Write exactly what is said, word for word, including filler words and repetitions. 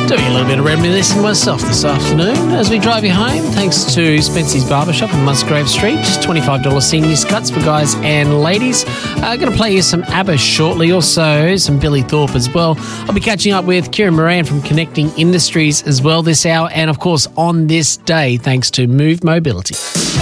Doing a little bit of reminiscing myself this afternoon as we drive you home, thanks to Spency's Barbershop in Musgrave Street. twenty-five dollars seniors cuts for guys and ladies. Uh, going to play you some ABBA shortly, also some Billy Thorpe as well. I'll be catching up with Kieran Moran from Connecting Industries as well this hour, and of course on this day, thanks to Move Mobility.